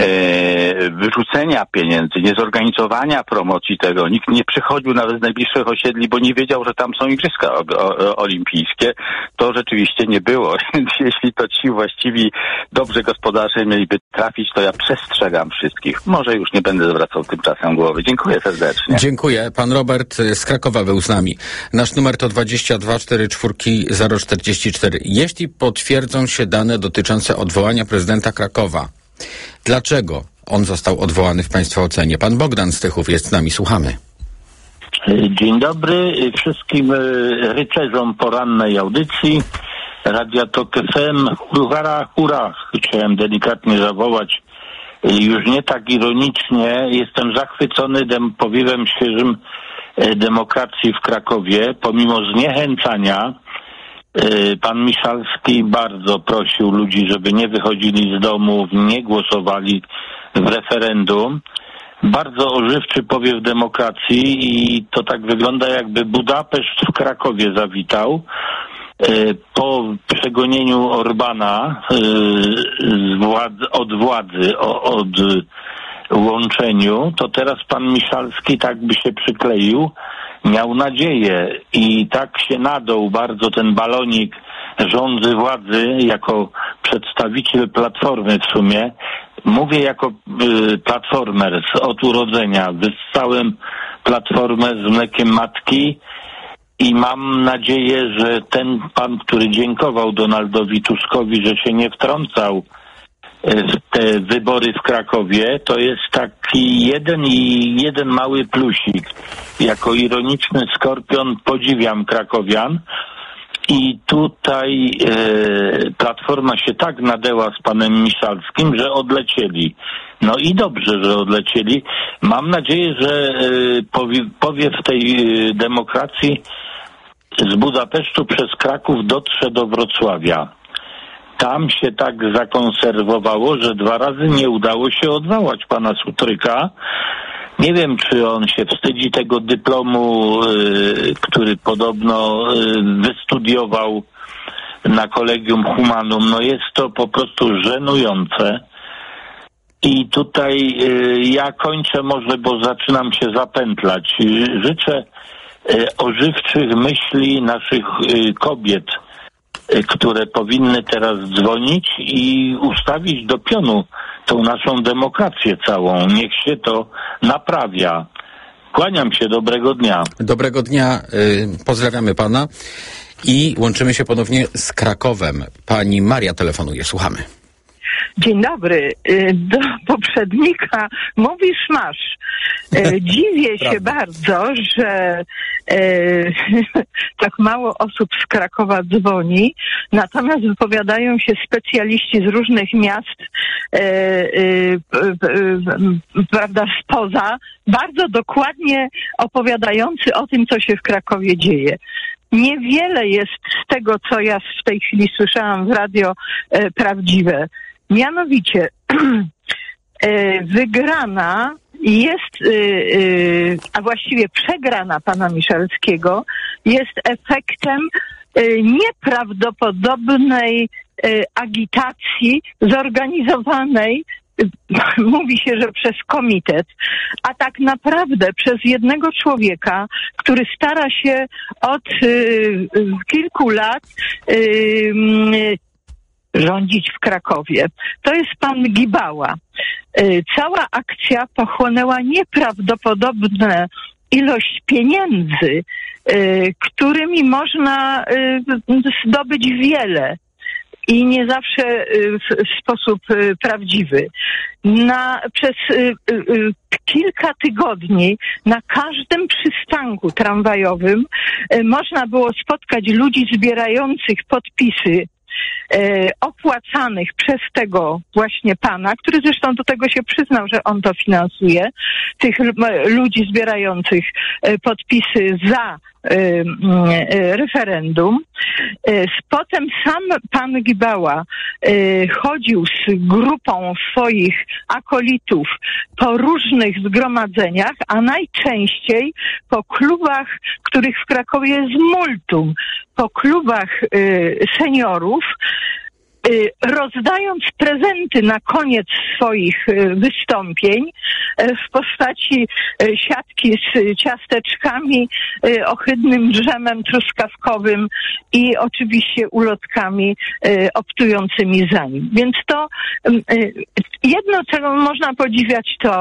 wyrzucenia pieniędzy, niezorganizowania promocji tego. Nikt nie przychodził nawet z najbliższych osiedli, bo nie wiedział, że tam są Igrzyska Olimpijskie. To rzeczywiście nie było. Więc jeśli to ci właściwi dobrzy gospodarze mieliby trafić, to ja przestrzegam wszystkich. Może już nie będę zwracał tymczasem głowy. Dziękuję serdecznie. Dziękuję. Pan Robert z Krakowa był z nami. Nasz numer to 22 44 044. Jeśli potwierdzą się dane dotyczące odwołania prezydenta Krakowa, dlaczego on został odwołany w państwa ocenie? Pan Bogdan z Tychów jest z nami. Słuchamy. Dzień dobry wszystkim rycerzom porannej audycji Radia Tok FM. Hurra, hurra! Chciałem delikatnie zawołać, już nie tak ironicznie. Jestem zachwycony powiewem świeżym demokracji w Krakowie. Pomimo zniechęcania pan Miszalski bardzo prosił ludzi, żeby nie wychodzili z domów, nie głosowali w referendum. Bardzo ożywczy powiew demokracji i to tak wygląda, jakby Budapeszt w Krakowie zawitał. Po przegonieniu Orbana od władzy, od łączeniu, to teraz pan Miszalski tak by się przykleił, miał nadzieję i tak się nadął bardzo ten balonik rządzy władzy jako przedstawiciel Platformy w sumie. Mówię jako platformer od urodzenia. Wyssałem Platformę z mlekiem matki i mam nadzieję, że ten pan, który dziękował Donaldowi Tuskowi, że się nie wtrącał w te wybory w Krakowie, to jest taki jeden mały plusik. Jako ironiczny skorpion podziwiam krakowian. I tutaj Platforma się tak nadęła z panem Miszalskim, że odlecieli. No i dobrze, że odlecieli. Mam nadzieję, że powiew tej demokracji z Budapesztu przez Kraków dotrze do Wrocławia. Tam się tak zakonserwowało, że 2 razy nie udało się odwołać pana Sutryka. Nie wiem, czy on się wstydzi tego dyplomu, który podobno wystudiował na Collegium Humanum. No jest to po prostu żenujące. I tutaj ja kończę może, bo zaczynam się zapętlać. Życzę ożywczych myśli naszych kobiet, które powinny teraz dzwonić i ustawić do pionu tą naszą demokrację całą. Niech się to naprawia. Kłaniam się, dobrego dnia. Dobrego dnia, pozdrawiamy pana i łączymy się ponownie z Krakowem. Pani Maria telefonuje, słuchamy. Dzień dobry. Do poprzednika mówisz masz. Dziwię się bardzo, że tak mało osób z Krakowa dzwoni, natomiast wypowiadają się specjaliści z różnych miast, prawda, spoza, bardzo dokładnie opowiadający o tym, co się w Krakowie dzieje. Niewiele jest z tego, co ja w tej chwili słyszałam w radio, prawdziwe. Mianowicie wygrana jest, a właściwie przegrana pana Miszalskiego jest efektem nieprawdopodobnej agitacji zorganizowanej mówi się, że przez komitet, a tak naprawdę przez jednego człowieka, który stara się od kilku lat rządzić w Krakowie. To jest pan Gibała. Cała akcja pochłonęła nieprawdopodobną ilość pieniędzy, którymi można zdobyć wiele i nie zawsze w sposób prawdziwy. Przez kilka tygodni na każdym przystanku tramwajowym można było spotkać ludzi zbierających podpisy opłacanych przez tego właśnie pana, który zresztą do tego się przyznał, że on to finansuje, tych ludzi zbierających podpisy za referendum. Potem sam pan Gibała chodził z grupą swoich akolitów po różnych zgromadzeniach, a najczęściej po klubach, których w Krakowie jest multum, po klubach seniorów, rozdając prezenty na koniec swoich wystąpień w postaci siatki z ciasteczkami, ohydnym drzemem truskawkowym i oczywiście ulotkami optującymi za nim. Więc to jedno, czego można podziwiać, to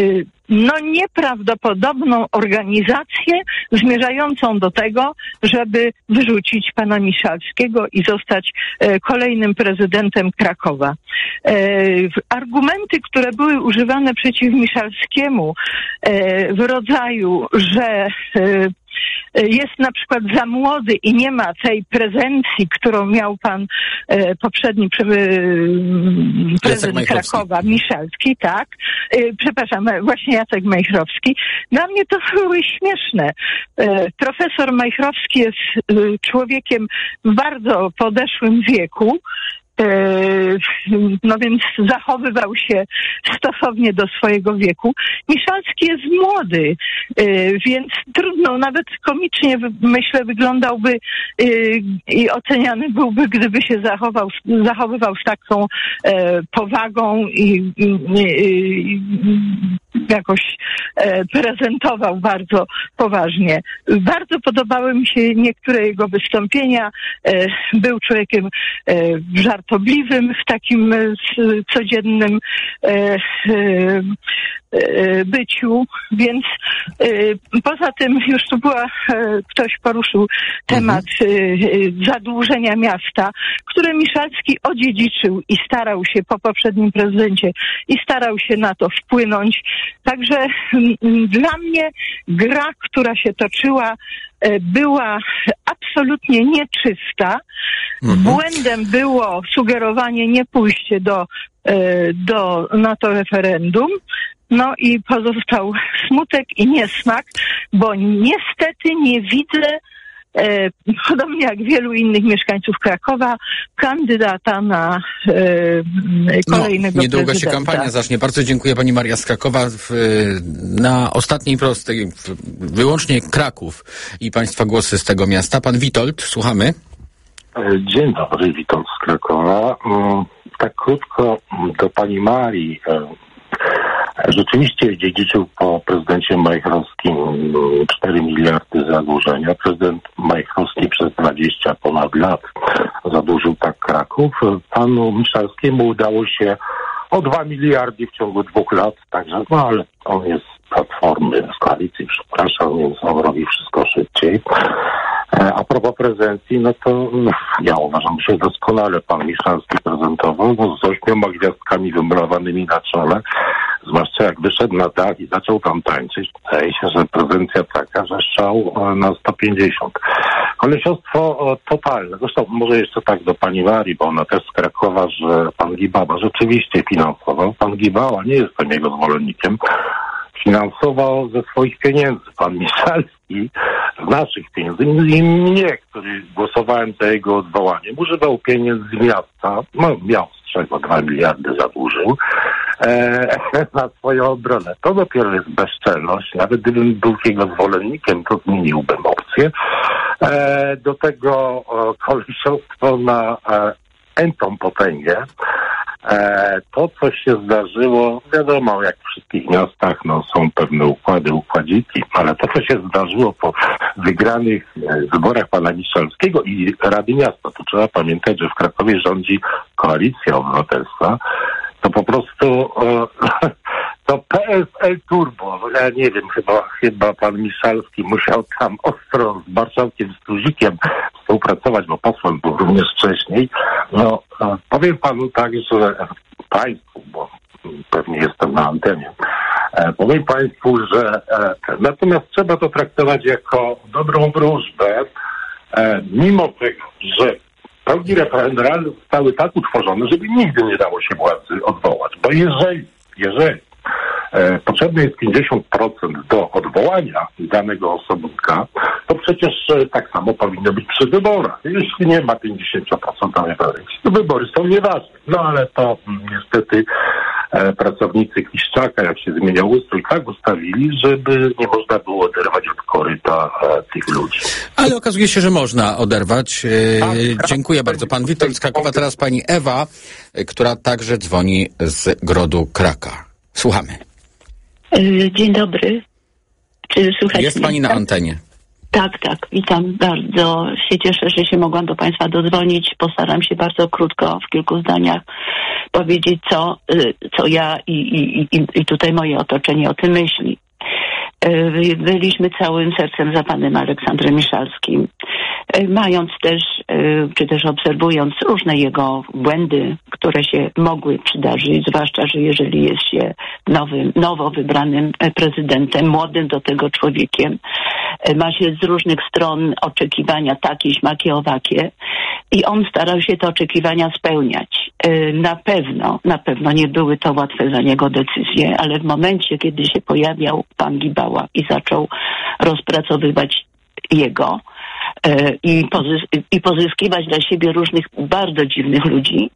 nieprawdopodobną organizację zmierzającą do tego, żeby wyrzucić pana Miszalskiego i zostać kolejnym prezydentem Krakowa. Argumenty, które były używane przeciw Miszalskiemu w rodzaju, że jest na przykład za młody i nie ma tej prezencji, którą miał pan poprzedni prezydent Krakowa, Miszalski, tak? Przepraszam, właśnie Jacek Majchrowski. Dla mnie to były śmieszne. Profesor Majchrowski jest człowiekiem w bardzo podeszłym wieku, no więc zachowywał się stosownie do swojego wieku. Miszalski jest młody, więc trudno, nawet komicznie myślę wyglądałby i oceniany byłby, gdyby się zachowywał z taką powagą i jakoś prezentował bardzo poważnie. Bardzo podobały mi się niektóre jego wystąpienia. Był człowiekiem żartobliwym w takim codziennym byciu, więc poza tym już tu ktoś poruszył temat zadłużenia miasta, które Miszalski odziedziczył i starał się po poprzednim prezydencie i starał się na to wpłynąć. Także dla mnie gra, która się toczyła, była absolutnie nieczysta. Błędem było sugerowanie nie pójście na to referendum. No i pozostał smutek i niesmak, bo niestety nie widzę, podobnie jak wielu innych mieszkańców Krakowa, kandydata na kolejnego niedługo prezydenta. się kampania zacznie. Bardzo dziękuję pani Maria z Krakowa. Na ostatniej prostej wyłącznie Kraków i państwa głosy z tego miasta. Pan Witold, słuchamy. Dzień dobry, Witold z Krakowa. Tak krótko do pani Marii. Rzeczywiście dziedziczył po prezydencie Majchrowskim 4 miliardy zadłużenia. Prezydent Majchrowski przez 20 ponad lat zadłużył tak Kraków. Panu Miszalskiemu udało się o 2 miliardy w ciągu 2 lat, także ale on jest z Platformy, z koalicji, przepraszam, więc on robi wszystko szybciej. A propos prezencji, no to ja uważam, że doskonale pan Miszalski prezentował, bo z 8 gwiazdkami wymalowanymi na czole, zwłaszcza jak wyszedł na dach i zaczął tam tańczyć. Wydaje się, że prezencja taka, że strzał na 150. Kolesiostwo totalne. Zresztą może jeszcze tak do pani Marii, bo ona też z Krakowa, że pan Gibała rzeczywiście finansował. Pan Gibała, nie jestem jego zwolennikiem, finansował ze swoich pieniędzy. Pan Miszalski z naszych pieniędzy i mnie, który głosowałem za jego odwołaniem, używał pieniędzy z miasta, no miał z czego 2 miliardy zadłużył na swoją obronę. To dopiero jest bezczelność. Nawet gdybym był jego zwolennikiem, to zmieniłbym opcję. Do tego kolesiostwo na entą potęgę. To, co się zdarzyło, wiadomo, jak w wszystkich miastach, są pewne układziki, ale to, co się zdarzyło po wygranych wyborach pana Miszalskiego i Rady Miasta, to trzeba pamiętać, że w Krakowie rządzi Koalicja Obywatelska, to po prostu to PSL Turbo. Ja nie wiem, chyba pan Miszalski musiał tam ostro z Marszałkiem Struzikiem współpracować, bo posłem był również wcześniej. Powiem panu tak, że państwu, bo pewnie jestem na antenie, powiem państwu, że natomiast trzeba to traktować jako dobrą wróżbę, mimo tego, że progi referendalne zostały tak utworzone, żeby nigdy nie dało się władzy odwołać. Bo jeżeli potrzebne jest 50% do odwołania danego osobnika, to przecież tak samo powinno być przy wyborach. Jeśli nie ma 50% preferencji, to wybory są nieważne. Ale to niestety pracownicy Kiszczaka, jak się zmieniał ustrój, tak ustawili, żeby nie można było oderwać od koryta tych ludzi. Ale okazuje się, że można oderwać. Dziękuję bardzo. Pan Witold z Krakowa, teraz pani Ewa, która także dzwoni z Grodu Kraka. Słuchamy. Dzień dobry. Czy słychać Jest mnie? pani na antenie. Tak. Witam. Bardzo się cieszę, że się mogłam do państwa dodzwonić. Postaram się bardzo krótko, w kilku zdaniach powiedzieć, co ja i tutaj moje otoczenie o tym myśli. Byliśmy całym sercem za panem Aleksandrem Miszalskim, mając też, czy też obserwując różne jego błędy, które się mogły przydarzyć, zwłaszcza, że jeżeli jest się nowo wybranym prezydentem, młodym do tego człowiekiem, ma się z różnych stron oczekiwania takie, śmakie, owakie i on starał się te oczekiwania spełniać. Na pewno nie były to łatwe dla niego decyzje, ale w momencie, kiedy się pojawiał pan Gibała i zaczął rozpracowywać jego i pozyskiwać dla siebie różnych bardzo dziwnych ludzi,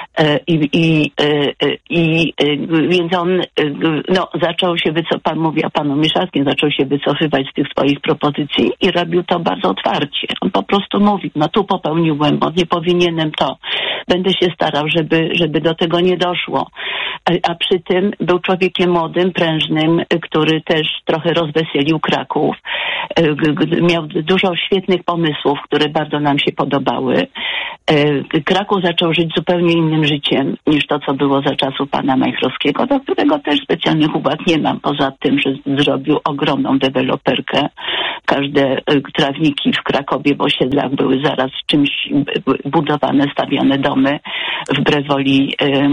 więc on zaczął się pan mówi o panu Miszalskim, zaczął się wycofywać z tych swoich propozycji i robił to bardzo otwarcie. On po prostu mówi, tu popełniłem, nie powinienem to. Będę się starał, żeby do tego nie doszło. A przy tym był człowiekiem młodym, prężnym, który też trochę rozweselił Kraków. Miał dużo świetnych pomysłów, które bardzo nam się podobały. Kraków zaczął żyć zupełnie innym życiem niż to, co było za czasów pana Majchrowskiego, do którego też specjalnych uwag nie mam, poza tym, że zrobił ogromną deweloperkę. Każde trawniki w Krakowie w osiedlach były zaraz czymś budowane, stawiane domy wbrew woli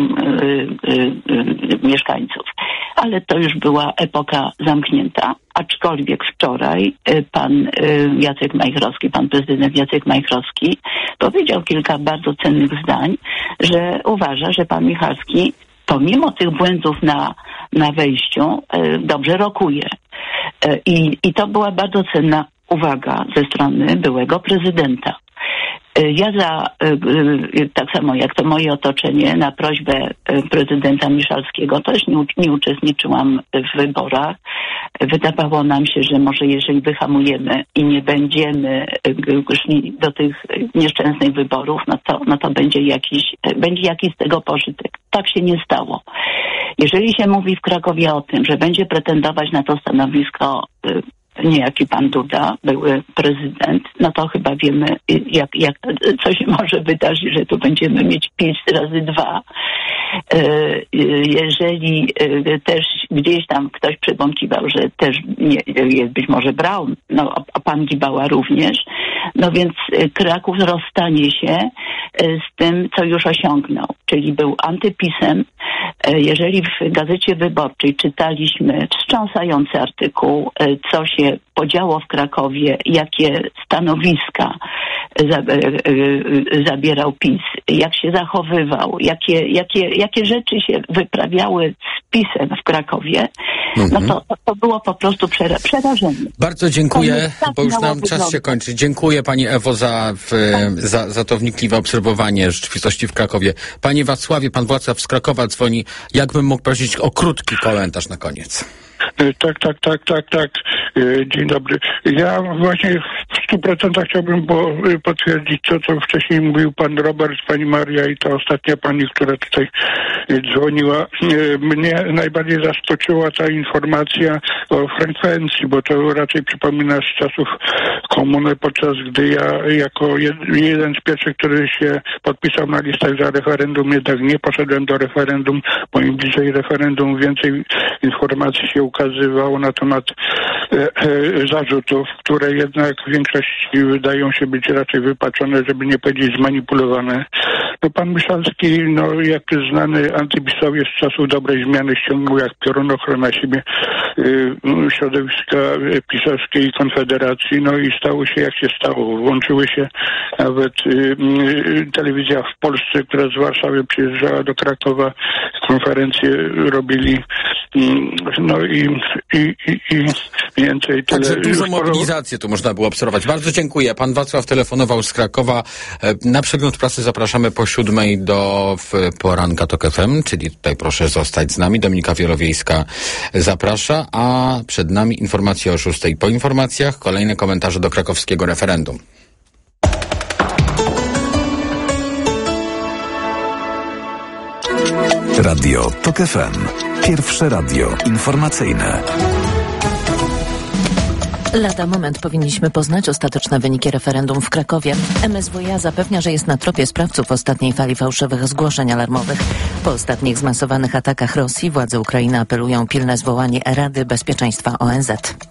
mieszkańców. Ale to już była epoka zamknięta. Aczkolwiek wczoraj pan Jacek Majchrowski, pan prezydent Jacek Majchrowski powiedział kilka bardzo cennych zdań, że uważa, że pan Michalski pomimo tych błędów na wejściu dobrze rokuje. I to była bardzo cenna uwaga ze strony byłego prezydenta. Ja tak samo jak to moje otoczenie, na prośbę prezydenta Miszalskiego też nie uczestniczyłam w wyborach. Wydawało nam się, że może jeżeli wyhamujemy i nie będziemy szli do tych nieszczęsnych wyborów, no to będzie jakiś z tego pożytek. Tak się nie stało. Jeżeli się mówi w Krakowie o tym, że będzie pretendować na to stanowisko niejaki pan Duda, były prezydent, no to chyba wiemy, co się może wydarzyć, że tu będziemy mieć 5 razy 2. Jeżeli też gdzieś tam ktoś przybąkiwał, że też jest być może Braun, a pan Gibała również, więc Kraków rozstanie się z tym, co już osiągnął, czyli był antypisem. Jeżeli w Gazecie Wyborczej czytaliśmy wstrząsający artykuł, co się podziało w Krakowie, jakie stanowiska zabierał PiS, jak się zachowywał, jakie rzeczy się wyprawiały z PiS-em w Krakowie, no to było po prostu przerażenie. Bardzo dziękuję, bo już nam czas się kończy. Dziękuję pani Ewo za to wnikliwe obserwowanie rzeczywistości w Krakowie. Panie Wacławie, pan Wacław z Krakowa dzwoni. Jakbym mógł prosić o krótki komentarz na koniec? Tak. Dzień dobry. Ja właśnie w 100% chciałbym potwierdzić to, co wcześniej mówił pan Robert, pani Maria i ta ostatnia pani, która tutaj dzwoniła. Mnie najbardziej zaskoczyła ta informacja o frekwencji, bo to raczej przypomina z czasów komuny, podczas gdy ja jako jeden z pierwszych, który się podpisał na listach za referendum, jednak nie poszedłem do referendum, bo im bliżej referendum więcej informacji się ukazywało na temat zarzutów, które jednak w większości wydają się być raczej wypaczone, żeby nie powiedzieć zmanipulowane. No pan Miszalski, jak znany antypisowiec z czasów dobrej zmiany, ściągnął jak piorunochron na siebie środowiska pisowskiej i Konfederacji, i stało się jak się stało. Włączyły się nawet telewizja w Polsce, która z Warszawy przyjeżdżała do Krakowa, konferencje robili, i więcej. Także dużą mobilizację tu można było obserwować. Bardzo dziękuję. Pan Wacław telefonował z Krakowa. Na przegląd prasy zapraszamy po 7:00 do poranka TOK FM, czyli tutaj proszę zostać z nami. Dominika Wielowiejska zaprasza, a przed nami informacje o 6:00. Po informacjach kolejne komentarze do krakowskiego referendum. Radio TOK FM. Pierwsze radio informacyjne. Lada moment powinniśmy poznać ostateczne wyniki referendum w Krakowie. MSWiA zapewnia, że jest na tropie sprawców ostatniej fali fałszywych zgłoszeń alarmowych. Po ostatnich zmasowanych atakach Rosji władze Ukrainy apelują o pilne zwołanie Rady Bezpieczeństwa ONZ.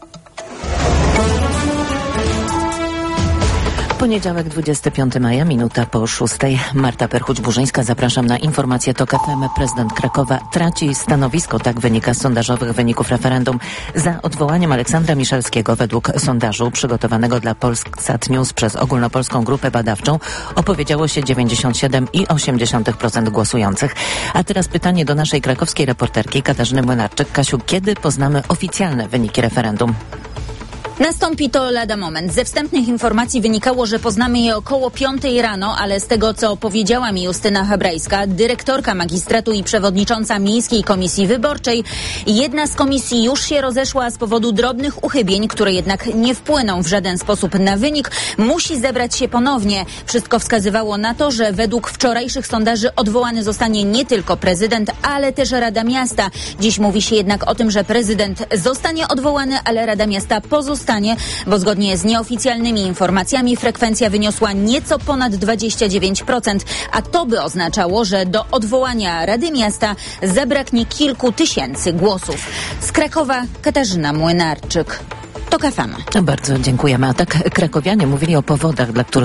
Poniedziałek, 25 maja, minuta po 6:00. Marta Perchuć-Burzyńska, zapraszam na informację TOK FM. Prezydent Krakowa traci stanowisko, tak wynika z sondażowych wyników referendum. Za odwołaniem Aleksandra Miszalskiego według sondażu przygotowanego dla Polsat News przez ogólnopolską grupę badawczą opowiedziało się 97,8% głosujących. A teraz pytanie do naszej krakowskiej reporterki Katarzyny Młynarczyk. Kasiu, kiedy poznamy oficjalne wyniki referendum? Nastąpi to lada moment. Ze wstępnych informacji wynikało, że poznamy je około 5:00 rano, ale z tego, co powiedziała mi Justyna Hebrajska, dyrektorka magistratu i przewodnicząca Miejskiej Komisji Wyborczej, jedna z komisji już się rozeszła z powodu drobnych uchybień, które jednak nie wpłyną w żaden sposób na wynik, musi zebrać się ponownie. Wszystko wskazywało na to, że według wczorajszych sondaży odwołany zostanie nie tylko prezydent, ale też Rada Miasta. Dziś mówi się jednak o tym, że prezydent zostanie odwołany, ale Rada Miasta pozostanie, bo zgodnie z nieoficjalnymi informacjami frekwencja wyniosła nieco ponad 29%, a to by oznaczało, że do odwołania Rady Miasta zabraknie kilku tysięcy głosów. Z Krakowa Katarzyna Młynarczyk. TOK FM. Bardzo dziękujemy. A tak krakowianie mówili o powodach, dla których